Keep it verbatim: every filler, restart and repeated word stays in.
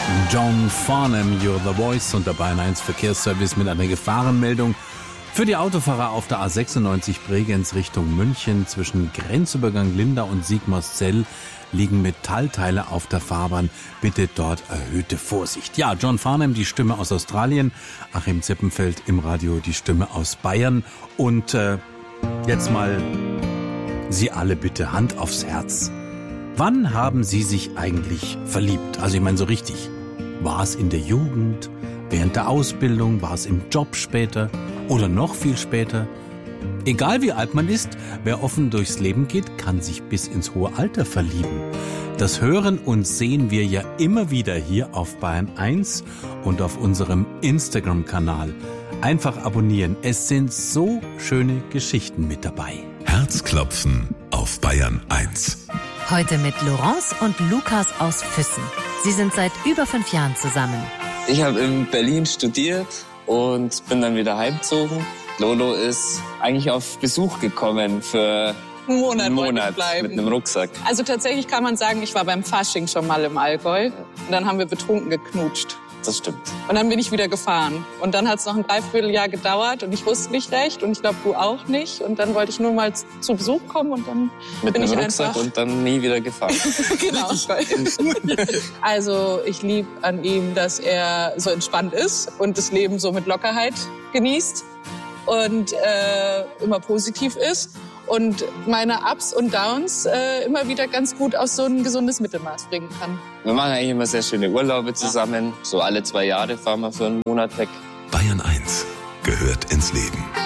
John Farnham, You're the Voice, und der Bayern eins Verkehrsservice mit einer Gefahrenmeldung. Für die Autofahrer auf der A sechsundneunzig Bregenz Richtung München zwischen Grenzübergang Linda und Sigmarszell liegen Metallteile auf der Fahrbahn. Bitte dort erhöhte Vorsicht. Ja, John Farnham, die Stimme aus Australien. Achim Zippenfeld im Radio, die Stimme aus Bayern. Und äh, jetzt mal Sie alle bitte Hand aufs Herz. Wann haben Sie sich eigentlich verliebt? Also ich meine so richtig. War es in der Jugend, während der Ausbildung, war es im Job später oder noch viel später? Egal wie alt man ist, wer offen durchs Leben geht, kann sich bis ins hohe Alter verlieben. Das hören und sehen wir ja immer wieder hier auf Bayern eins und auf unserem Instagram-Kanal. Einfach abonnieren, es sind so schöne Geschichten mit dabei. Herzklopfen auf Bayern eins. Heute mit Laurence und Lukas aus Füssen. Sie sind seit über fünf Jahren zusammen. Ich habe in Berlin studiert und bin dann wieder heimgezogen. Lolo ist eigentlich auf Besuch gekommen für einen Monat, einen Monat bleiben. mit einem Rucksack. Also tatsächlich kann man sagen, ich war beim Fasching schon mal im Allgäu. Und dann haben wir betrunken geknutscht. Das stimmt. Und dann bin ich wieder gefahren. Und dann hat es noch ein Dreivierteljahr gedauert und ich wusste nicht recht und ich glaube, du auch nicht. Und dann wollte ich nur mal zu Besuch kommen und dann Mit bin einem ich Rucksack einfach... und dann nie wieder gefahren. Genau. Also ich liebe an ihm, dass er so entspannt ist und das Leben so mit Lockerheit genießt und äh, immer positiv ist. Und meine Ups und Downs äh, immer wieder ganz gut aus so ein gesundes Mittelmaß bringen kann. Wir machen eigentlich immer sehr schöne Urlaube zusammen. So alle zwei Jahre fahren wir für einen Monat weg. Bayern eins gehört ins Leben.